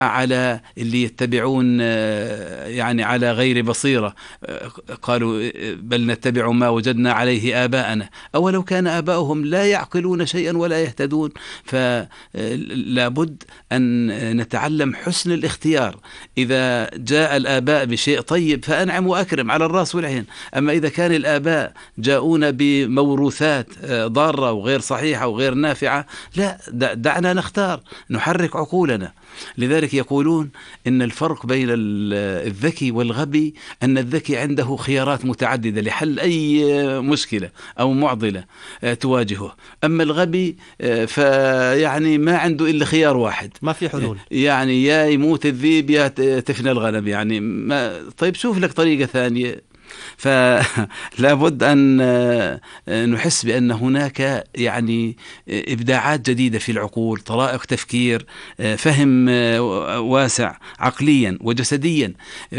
على اللي يتبعون يعني على غير بصيرة. قالوا بل نتبع ما وجدنا عليه آباءنا، أولو كان آباؤهم لا يعقلون شيئا ولا يهتدون. فلا بد أن نتعلم حسن الاختيار. إذا جاء الآباء بشيء طيب فأنعم وأكرم على الرأس والعين. أما إذا كان الآباء جاءون بموروثات ضارة وغير صحيحة وغير نافعة، لا، دعنا نختار، نحرك عقولنا. لذلك يقولون إن الفرق بين الذكي والغبي أن الذكي عنده خيارات متعددة لحل أي مشكلة أو معضلة تواجهه، أما الغبي فيعني ما عنده إلا خيار واحد، ما في حلول، يعني يا يموت الذيب يا تفنى الغنم، يعني طيب شوف لك طريقة ثانية. فلا بد أن نحس بأن هناك يعني إبداعات جديدة في العقول، طرائق تفكير، فهم واسع عقليا وجسديا.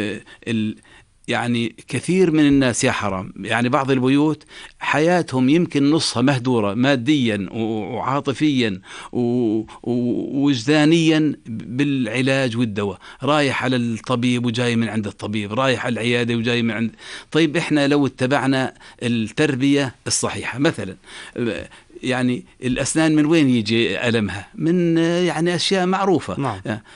يعني كثير من الناس يا حرام، يعني بعض البيوت حياتهم يمكن نصها مهدورة ماديا وعاطفيا ووجدانيا بالعلاج والدواء، رايح على الطبيب وجاي من عند الطبيب، رايح على العيادة وجاي من عند. طيب إحنا لو اتبعنا التربية الصحيحة مثلا، يعني الأسنان من وين يجي ألمها؟ من يعني أشياء معروفة. نعم.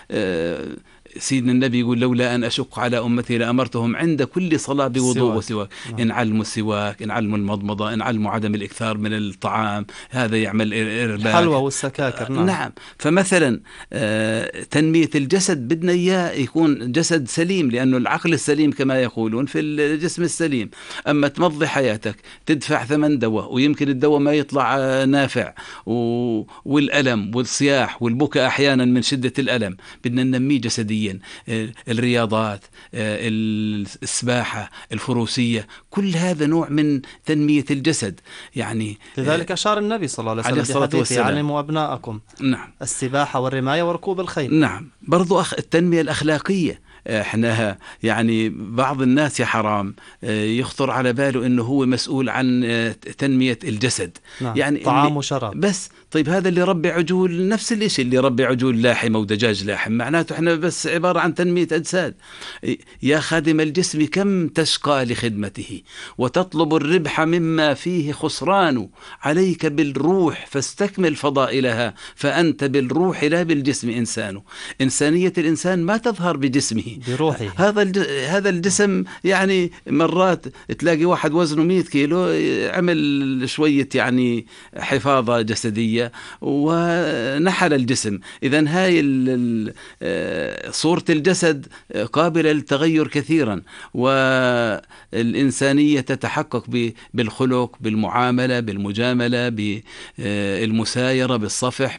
سيدنا النبي يقول لولا أن أشق على أمتي لأمرتهم عند كل صلاة بوضوء وسواك. إن علموا السواك، إن علموا المضمضة، إن علموا عدم الإكثار من الطعام، هذا يعمل إرباك، الحلوى والسكاكر. نعم. فمثلا تنمية الجسد بدنا إياه يكون جسد سليم، لأنه العقل السليم كما يقولون في الجسم السليم. أما تمضي حياتك تدفع ثمن دواء ويمكن الدواء ما يطلع نافع، والألم والصياح والبكاء أحيانا من شدة الألم، بدنا ننميه جسديا. الرياضات، السباحة، الفروسية، كل هذا نوع من تنمية الجسد. يعني لذلك أشار النبي صلى الله عليه وسلم بحديثه علموا أبناءكم نعم السباحة والرماية وركوب الخيل. نعم. برضو التنمية الأخلاقية. احنا يعني بعض الناس يا حرام يخطر على باله انه هو مسؤول عن تنمية الجسد. نعم. يعني طعام وشراب بس. طيب هذا اللي ربي عجول نفس الشيء، اللي ربي عجول لاحمة ودجاج لاحم، معناته احنا بس عبارة عن تنمية أجساد. يا خادم الجسم كم تشقى لخدمته وتطلب الربح مما فيه خسران، عليك بالروح فاستكمل فضائلها، فأنت بالروح لا بالجسم إنسان. إنسانية الإنسان ما تظهر بجسمه، بروحه. هذا الجسم يعني مرات تلاقي واحد وزنه 100 كيلو عمل شوية يعني حفاظة جسدية ونحل الجسم. إذن هاي صورة الجسد قابلة للتغير كثيرا، والإنسانية تتحقق بالخلق، بالمعاملة، بالمجاملة، بالمسايرة، بالصفح،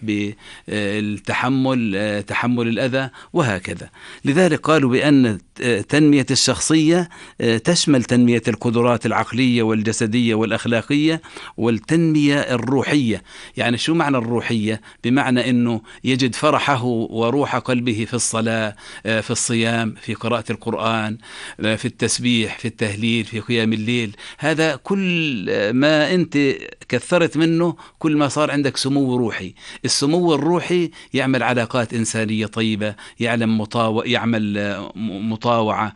بالتحمل، تحمل الأذى، وهكذا. لذلك قالوا بأن تنمية الشخصية تشمل تنمية القدرات العقلية والجسدية والأخلاقية والتنمية الروحية. يعني شو معنى الروحية؟ بمعنى أنه يجد فرحه وروح قلبه في الصلاة، في الصيام، في قراءة القرآن، في التسبيح، في التهليل، في قيام الليل. هذا كل ما أنت كثرت منه كل ما صار عندك سمو روحي. السمو الروحي يعمل علاقات إنسانية طيبة، يعمل مطاوعة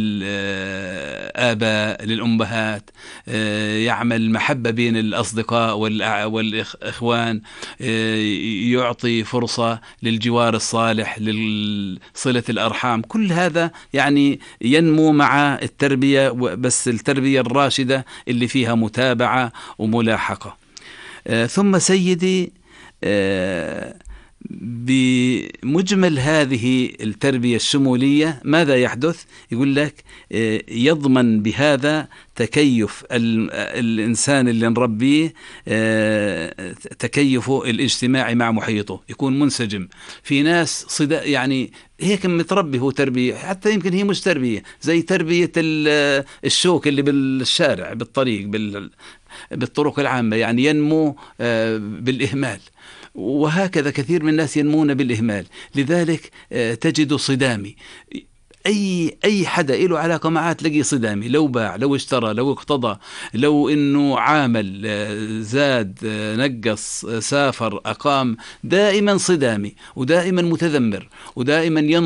للآباء للأمهات، يعمل محبة بين الأصدقاء والإخوان، يعطي فرصة للجوار الصالح، لصلة الأرحام. كل هذا يعني ينمو مع التربية، بس التربية الراشدة اللي فيها متابعة وملاحقة. ثم سيدي بمجمل هذه التربية الشمولية ماذا يحدث؟ يقول لك يضمن بهذا تكيف الإنسان اللي نربيه، تكيفه الاجتماعي مع محيطه، يكون منسجم. في ناس يعني هيك متربي هو تربية، حتى يمكن هي مش تربية، زي تربية الشوك اللي بالشارع بالطريق بالطرق العامة، يعني ينمو بالإهمال. وهكذا كثير من الناس ينمون بالإهمال. لذلك تجد صدامي. أي حدا له علاقة معاه تلاقيه صدامي، لو باع، لو اشترى، لو اقتضى، لو إنه عامل، زاد، نقص، سافر، أقام، دائما صدامي ودائما متذمر ودائما